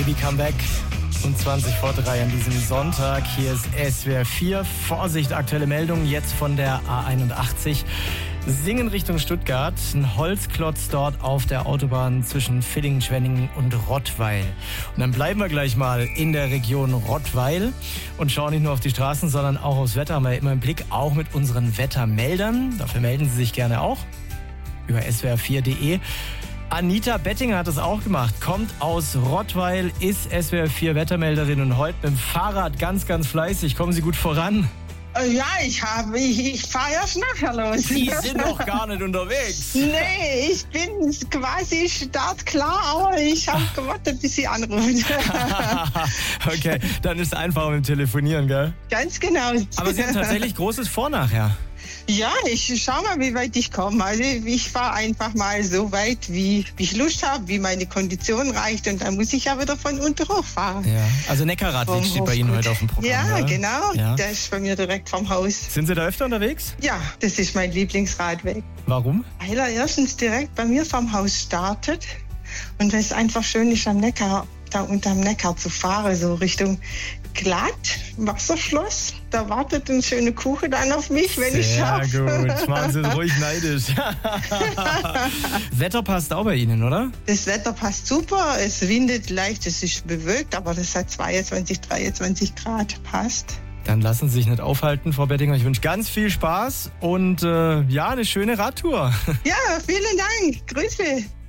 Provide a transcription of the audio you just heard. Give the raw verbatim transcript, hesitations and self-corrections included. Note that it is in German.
Baby Comeback. Und zwanzig vor drei an diesem Sonntag. Hier ist S W R vier. Vorsicht, aktuelle Meldung jetzt von der A einundachtzig. Singen Richtung Stuttgart. Ein Holzklotz dort auf der Autobahn zwischen Villingen, Schwenningen und Rottweil. Und dann bleiben wir gleich mal in der Region Rottweil und schauen nicht nur auf die Straßen, sondern auch aufs Wetter. Haben wir immer im Blick, auch mit unseren Wettermeldern. Dafür melden Sie sich gerne auch über S W R vier punkt de. Anita Bettinger hat es auch gemacht, kommt aus Rottweil, ist S W R vier Wettermelderin und heute mit dem Fahrrad ganz, ganz fleißig. Kommen Sie gut voran? Ja, ich habe, ich, ich fahre erst nachher los. Sie sind noch gar nicht unterwegs. Nee, ich bin quasi startklar, aber ich habe gewartet, bis Sie anrufen. Okay, dann ist es einfacher mit dem Telefonieren, gell? Ganz genau. Aber Sie haben tatsächlich großes Vor nachher. Ja, ich schau mal, wie weit ich komme. Also ich fahre einfach mal so weit, wie ich Lust habe, wie meine Kondition reicht. Und dann muss ich ja wieder von unten hochfahren. Ja, also Neckarradweg steht bei Ihnen heute auf dem Programm. Ja, oder? genau. Ja. Der ist bei mir direkt vom Haus. Sind Sie da öfter unterwegs? Ja, das ist mein Lieblingsradweg. Warum? Weil er erstens direkt bei mir vom Haus startet. Und es einfach schön ist, am Neckar, da unterm Neckar zu fahren, so Richtung Glatt, Wasserschloss. Da wartet ein schöner Kuchen dann auf mich, wenn Sehr ich schaffe. Sehr gut, machen Sie ruhig neidisch. Wetter passt auch bei Ihnen, oder? Das Wetter passt super, es windet leicht, es ist bewölkt, aber das hat zweiundzwanzig, dreiundzwanzig Grad, passt. Dann lassen Sie sich nicht aufhalten, Frau Bettinger. Ich wünsche ganz viel Spaß und äh, ja, eine schöne Radtour. Ja, vielen Dank. Grüße.